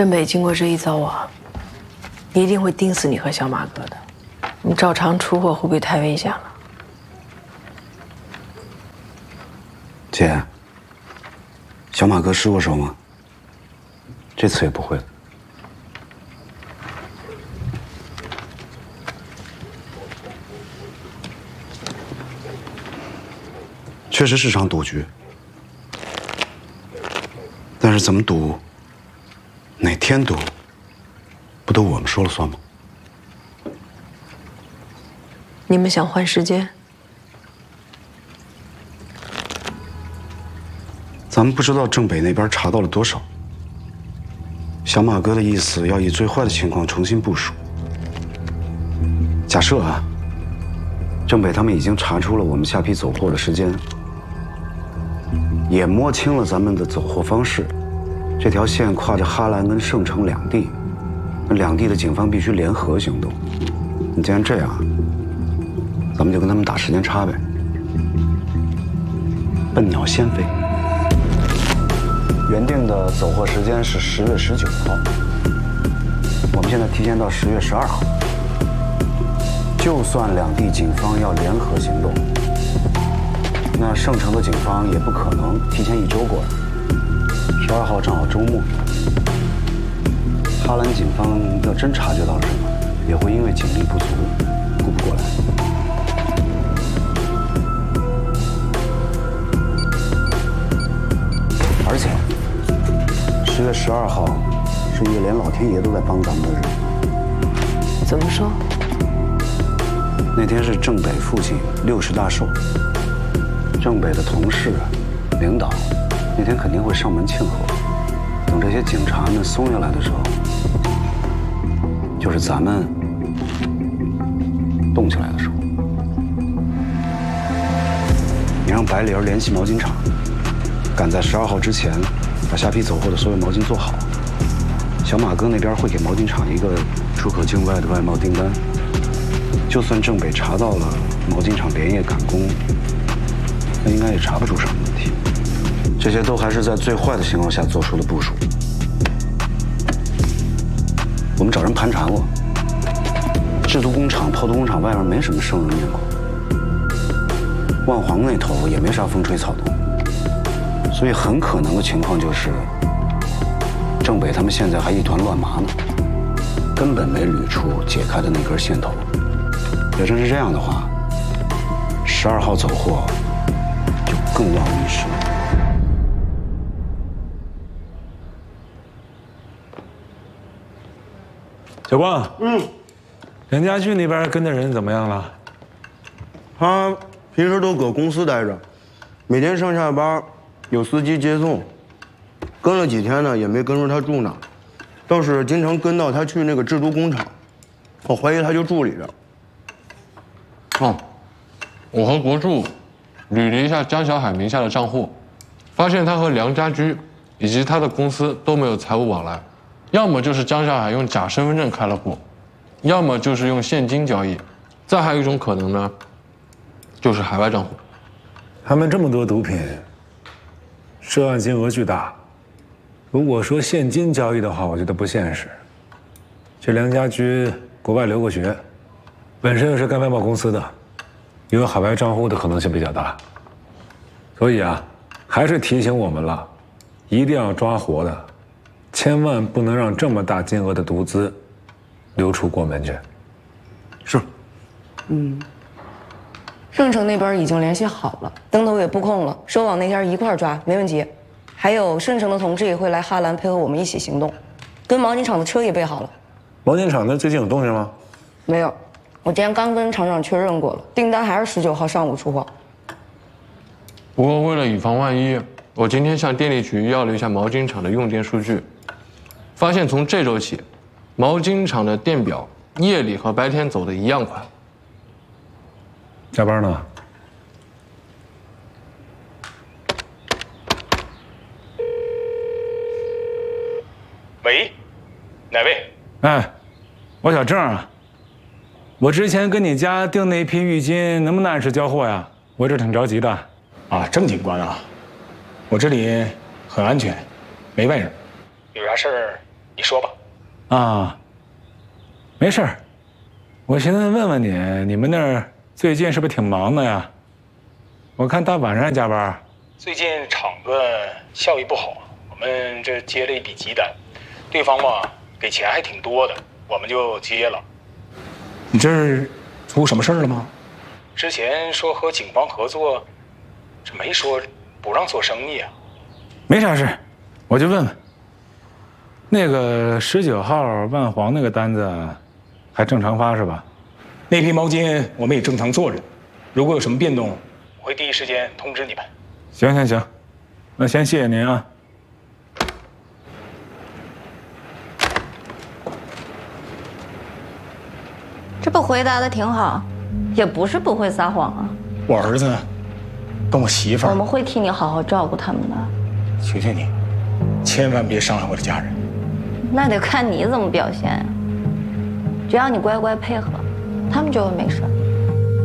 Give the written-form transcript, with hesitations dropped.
郑北经过这一遭啊，一定会盯死你和小马哥的。你照常出货会不会太危险了？ 姐，小马哥失过手吗？这次也不会了。确实是场赌局，但是怎么赌，哪天赌，不都我们说了算吗？ 你们想换时间？ 咱们不知道郑北那边查到了多少。小马哥的意思要以最坏的情况重新部署。假设啊，郑北他们已经查出了我们下批走货的时间，也摸清了咱们的走货方式。这条线跨着哈兰跟盛城两地，那两地的警方必须联合行动。你既然这样，咱们就跟他们打时间差呗。笨鸟先飞。原定的走货时间是10月19号，我们现在提前到10月12号。就算两地警方要联合行动，那盛城的警方也不可能提前1周过来。12号正好周末，哈兰警方要真察觉到了什么，也会因为警力不足顾不过来。而且10月12号是一个连老天爷都在帮咱们的日子。 怎么说？ 那天是郑北父亲60大寿，郑北的同事、领导那天肯定会上门庆贺。等这些警察们松下来的时候，就是咱们动起来的时候。你让白玲联系毛巾厂，赶在12号之前把下批走货的所有毛巾做好。小马哥那边会给毛巾厂一个出口境外的外贸订单。就算郑北查到了毛巾厂连夜赶工，那应该也查不出什么问题。这些都还是在最坏的情况下做出的部署。我们找人盘查过，制毒工厂、炮毒工厂外面没什么生人面孔，万黄那头也没啥风吹草动，所以很可能的情况就是，郑北他们现在还一团乱麻呢，根本没捋出解开的那根线头。要真是这样的话，12号走货就更万无一失了。 小光，梁家驹那边跟的人怎么样了？ 他平时都搁公司待着，每天上下班有司机接送，跟了几天呢，也没跟出他住哪，倒是经常跟到他去那个制毒工厂，我怀疑他就住里边。 哦，我和国柱捋了一下江小海名下的账户，发现他和梁家驹以及他的公司都没有财务往来，要么就是江小海用假身份证开了户，要么就是用现金交易，再还有一种可能呢，就是海外账户。 他们这么多毒品，涉案金额巨大。如果说现金交易的话，我觉得不现实。这梁家驹国外留过学，本身又是干外贸公司的，有海外账户的可能性比较大。所以啊，还是提醒我们了，一定要抓活的，千万不能让这么大金额的毒资流出国门去。 是。 盛城那边已经联系好了，灯头也布控了，收网那天一块抓，没问题。还有盛城的同志也会来哈兰配合我们一起行动，跟毛巾厂的车也备好了。 毛巾厂那最近有动静吗？ 没有，我今天刚跟厂长确认过了，订单还是19号上午出货。 不过为了以防万一，我今天向电力局要了一下毛巾厂的用电数据，发现从这周起，毛巾厂的电表夜里和白天走的一样快。 加班呢？ 喂，哪位？ 哎，我小郑啊，我之前跟你家订那批浴巾，能不能按时交货呀？我这挺着急的。 啊，郑警官啊，我这里很安全，没外人。有啥事儿你你说吧。 啊，没事儿。我寻思问问你，你们那儿最近是不是挺忙的呀？我看大晚上还加班。 最近厂子效益不好，我们这接了一笔急单，对方嘛给钱还挺多的，我们就接了。 你这是出什么事儿了吗？ 之前说和警方合作，这没说不让做生意啊。 没啥事，我就问问。那个19号万黄那个单子，还正常发是吧？ 那批毛巾我们也正常做着，如果有什么变动， 我会第一时间通知你们。 行，那先谢谢您啊。 这不回答的挺好，也不是不会撒谎啊。 我儿子跟我媳妇儿， 我们会替你好好照顾他们的。 求求你，千万别伤害我的家人。 那得看你怎么表现呀。只要你乖乖配合，他们就会没事。